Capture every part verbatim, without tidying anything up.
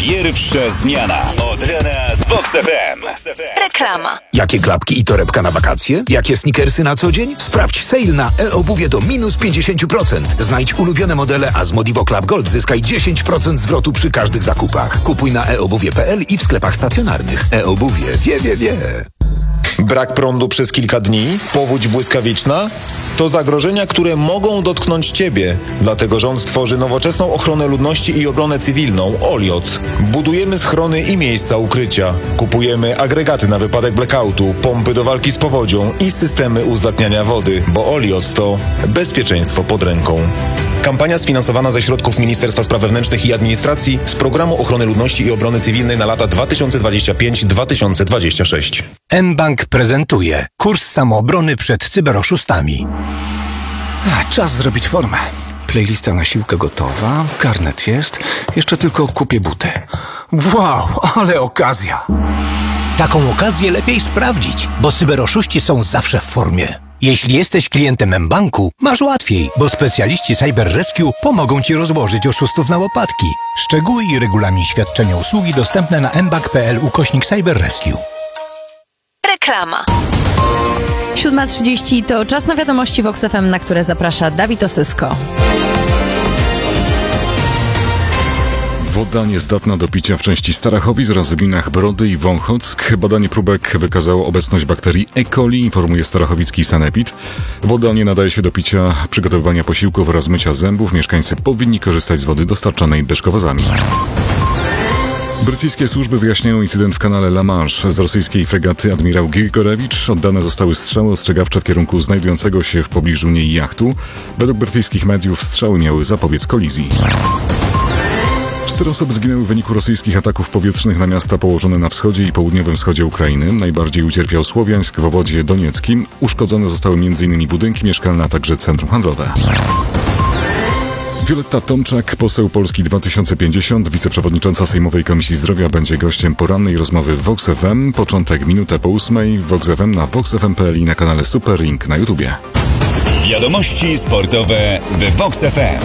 Pierwsza zmiana od rana z Vox F M. Reklama. Jakie klapki i torebka na wakacje? Jakie sneakersy na co dzień? Sprawdź sale na e-obuwie do minus pięćdziesiąt procent. Znajdź ulubione modele, a z Modivo Club Gold zyskaj dziesięć procent zwrotu przy każdych zakupach. Kupuj na e obuwie kropka p l i w sklepach stacjonarnych. E-obuwie wie, wie, wie. Brak prądu przez kilka dni? Powódź błyskawiczna? To zagrożenia, które mogą dotknąć Ciebie. Dlatego rząd stworzy nowoczesną ochronę ludności i obronę cywilną OLIOC. Budujemy schrony i miejsca ukrycia. Kupujemy agregaty na wypadek blackoutu, pompy do walki z powodzią i systemy uzdatniania wody, bo OLIOC to bezpieczeństwo pod ręką. Kampania sfinansowana ze środków Ministerstwa Spraw Wewnętrznych i Administracji z Programu Ochrony Ludności i Obrony Cywilnej na lata dwa tysiące dwudziesty piąty do dwa tysiące dwudziestego szóstego. mBank prezentuje kurs samoobrony przed cyberoszustami. A, czas zrobić formę. Playlista na siłkę gotowa, karnet jest, jeszcze tylko kupię buty. Wow, ale okazja! Taką okazję lepiej sprawdzić, bo cyberoszuści są zawsze w formie. Jeśli jesteś klientem mBanku, masz łatwiej, bo specjaliści Cyber Rescue pomogą Ci rozłożyć oszustów na łopatki. Szczegóły i regulamin świadczenia usługi dostępne na mbank kropka p l ukośnik Cyber Rescue. Reklama. siódma trzydzieści to czas na wiadomości Vox F M, na które zaprasza Dawid Osysko. Woda niezdatna do picia w części Starachowic oraz gminach Brody i Wąchock. Badanie próbek wykazało obecność bakterii E. coli, informuje starachowicki sanepid. Woda nie nadaje się do picia, przygotowywania posiłków oraz mycia zębów. Mieszkańcy powinni korzystać z wody dostarczanej deszkowozami. Brytyjskie służby wyjaśniają incydent w kanale La Manche. Z rosyjskiej fregaty Admirał Grigorewicz oddane zostały strzały ostrzegawcze w kierunku znajdującego się w pobliżu niej jachtu. Według brytyjskich mediów strzały miały zapobiec kolizji. Cztery osoby zginęły w wyniku rosyjskich ataków powietrznych na miasta położone na wschodzie i południowym wschodzie Ukrainy. Najbardziej ucierpiał Słowiańsk w obwodzie donieckim. Uszkodzone zostały m in budynki mieszkalne, a także centrum handlowe. Violetta Tomczak, poseł Polski dwa tysiące pięćdziesiąt, wiceprzewodnicząca Sejmowej Komisji Zdrowia, będzie gościem porannej rozmowy w Vox F M. Początek minutę po ósmej. Vox F M na vox f m kropka p l i na kanale Super Ring na YouTubie. Wiadomości sportowe w Vox F M.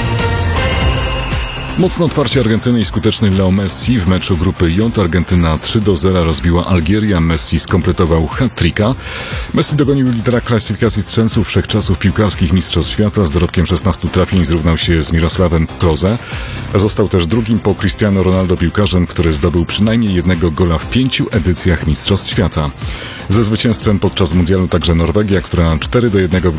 Mocne otwarcie Argentyny i skuteczny Leo Messi w meczu grupy J. Argentyna trzy do zera rozbiła Algierię. Messi skompletował hat-tricka. Messi dogonił lidera klasyfikacji strzelców wszechczasów piłkarskich Mistrzostw Świata. Z dorobkiem szesnastu trafień zrównał się z Mirosławem Klose. Został też drugim po Cristiano Ronaldo piłkarzem, który zdobył przynajmniej jednego gola w pięciu edycjach Mistrzostw Świata. Ze zwycięstwem podczas mundialu także Norwegia, która cztery do jednego